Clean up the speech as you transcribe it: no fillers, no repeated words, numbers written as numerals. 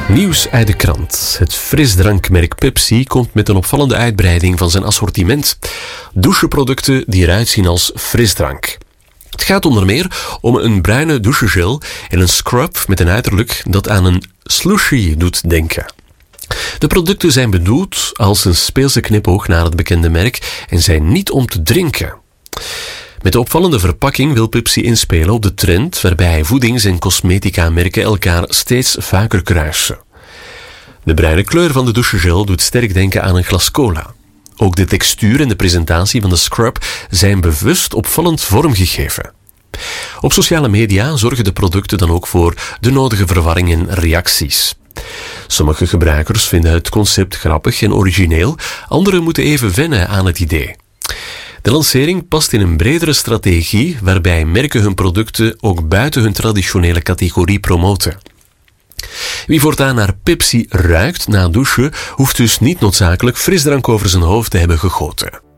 Nieuws uit de krant. Het frisdrankmerk Pepsi komt met een opvallende uitbreiding van zijn assortiment. Doucheproducten die eruit zien als frisdrank. Het gaat onder meer om een bruine douchegel en een scrub met een uiterlijk dat aan een slushy doet denken. De producten zijn bedoeld als een speelse knipoog naar het bekende merk en zijn niet om te drinken. Met de opvallende verpakking wil Pepsi inspelen op de trend waarbij voedings- en cosmetica-merken elkaar steeds vaker kruisen. De bruine kleur van de douchegel doet sterk denken aan een glas cola. Ook de textuur en de presentatie van de scrub zijn bewust opvallend vormgegeven. Op sociale media zorgen de producten dan ook voor de nodige verwarring en reacties. Sommige gebruikers vinden het concept grappig en origineel, anderen moeten even wennen aan het idee. De lancering past in een bredere strategie waarbij merken hun producten ook buiten hun traditionele categorie promoten. Wie voortaan naar Pepsi ruikt na douchen, hoeft dus niet noodzakelijk frisdrank over zijn hoofd te hebben gegoten.